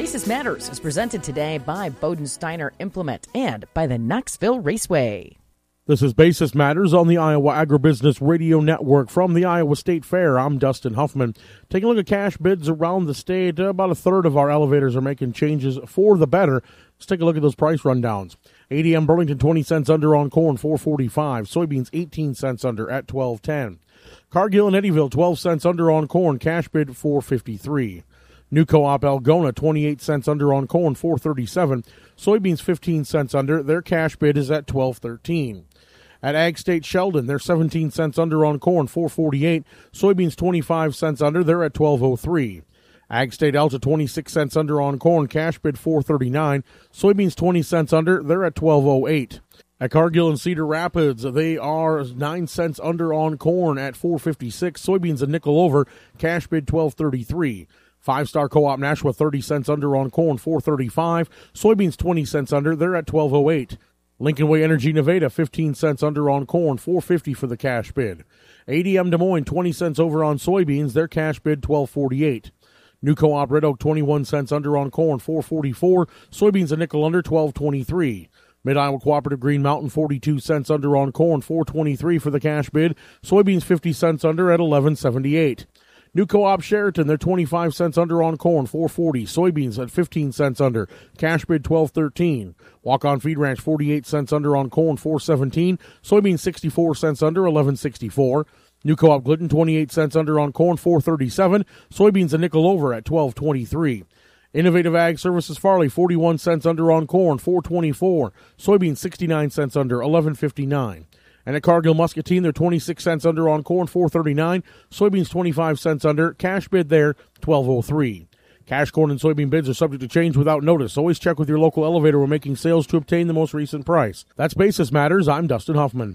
Basis Matters is presented today by Bodensteiner Implement and by the Knoxville Raceway. This is Basis Matters on the Iowa Agribusiness Radio Network. From the Iowa State Fair, I'm Dustin Huffman. Taking a look at cash bids around the state, about a third of our elevators are making changes for the better. Let's take a look at those price rundowns. ADM Burlington 20 cents under on corn, $4.45. Soybeans 18 cents under at $12.10. Cargill and Eddyville 12 cents under on corn, cash bid $4.53. New Co-op Algona 28 cents under on corn, $4.37. Soybeans 15 cents under, their cash bid is at $12.13. At Ag State Sheldon, they're 17 cents under on corn, $4.48. Soybeans 25 cents under, they're at $12.03. Ag State Alta 26 cents under on corn, cash bid $4.39. Soybeans 20 cents under, they're at $12.08. At Cargill and Cedar Rapids, they are 9 cents under on corn at $4.56. Soybeans a nickel over, cash bid $12.33. Five Star Co-op Nashua 30 cents under on corn, $4.35. Soybeans 20 cents under, they're at $12.08. Lincoln Way Energy Nevada 15 cents under on corn, $4.50 for the cash bid. ADM Des Moines 20 cents over on soybeans, their cash bid $12.48. New Co-op Red Oak 21 cents under on corn, $4.44. Soybeans a nickel under, $12.23. Mid-Iowa Cooperative Green Mountain 42 cents under on corn, $4.23 for the cash bid. Soybeans 50 cents under at $11.78. New Co-op Sheraton, they're 25 cents under on corn, $4.40. Soybeans at 15 cents under, cash bid $12.13. Walk-On Feed Ranch 48 cents under on corn, $4.17. Soybeans 64 cents under, $11.64. New Co-op Glidden 28 cents under on corn, $4.37. Soybeans a nickel over at $12.23. Innovative Ag Services Farley 41 cents under on corn, $4.24. Soybeans 69 cents under, $11.59. And at Cargill Muscatine, they're 26 cents under on corn, $4.39. Soybeans 25 cents under. Cash bid there, $12.03. Cash corn and soybean bids are subject to change without notice. Always check with your local elevator when making sales to obtain the most recent price. That's Basis Matters. I'm Dustin Huffman.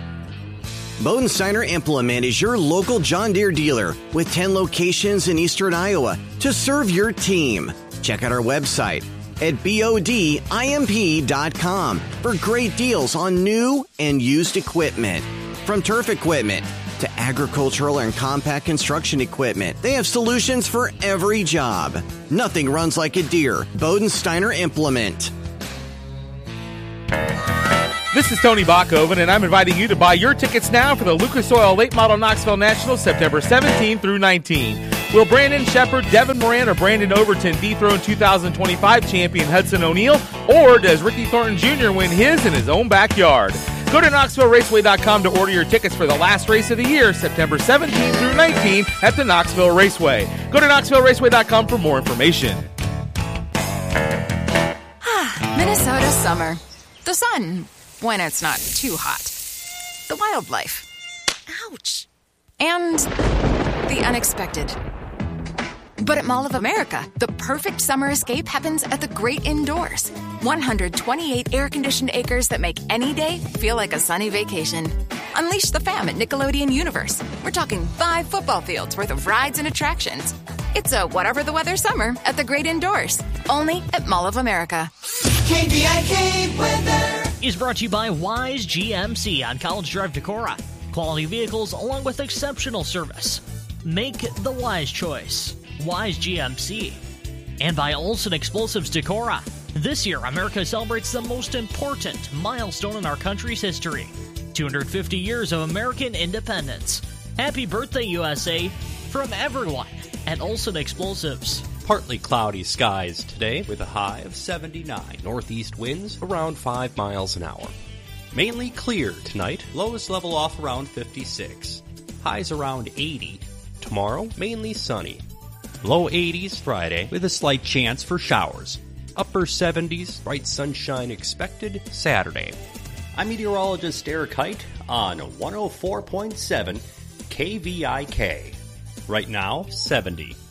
Bodensteiner Implement is your local John Deere dealer with 10 locations in eastern Iowa to serve your team. Check out our website at bodimp.com for great deals on new and used equipment. From turf equipment to agricultural and compact construction equipment, they have solutions for every job. Nothing runs like a Deere. Bodensteiner Implement. This is Tony Bachhoven, and I'm inviting you to buy your tickets now for the Lucas Oil Late Model Knoxville National, September 17 through 19. Will Brandon Shepard, Devin Moran, or Brandon Overton dethrone 2025 champion Hudson O'Neal, or does Ricky Thornton Jr. win his in his own backyard? Go to KnoxvilleRaceway.com to order your tickets for the last race of the year, September 17 through 19 at the Knoxville Raceway. Go to KnoxvilleRaceway.com for more information. Minnesota summer. The sun, when it's not too hot. The wildlife. Ouch. And the unexpected. But at Mall of America, the perfect summer escape happens at the great indoors. 128 air-conditioned acres that make any day feel like a sunny vacation. Unleash the fam at Nickelodeon Universe. We're talking 5 football fields worth of rides and attractions. It's a whatever the weather summer at the great indoors. Only at Mall of America. KVIK weather is brought to you by Wise GMC on College Drive, Decorah. Quality vehicles along with exceptional service. Make the wise choice. Wise GMC. And by Olson Explosives Decorah. This year, America celebrates the most important milestone in our country's history. 250 years of American independence. Happy birthday, USA, from everyone at Olson Explosives. Partly cloudy skies today with a high of 79. Northeast winds around 5 miles an hour. Mainly clear tonight. Lows level off around 56. Highs around 80. Tomorrow, mainly sunny. Low 80s Friday with a slight chance for showers. Upper 70s, bright sunshine expected Saturday. I'm meteorologist Eric Height on 104.7 KVIK. Right now, 70.